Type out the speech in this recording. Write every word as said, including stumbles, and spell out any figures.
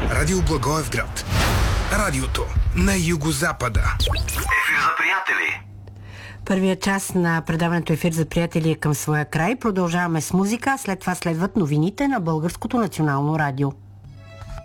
Радио Благоевград. Радиото на югозапада. Ефир за приятели. Първият час на предаването Ефир за приятели е към своя край. Продължаваме с музика, след това следват новините на Българското национално радио.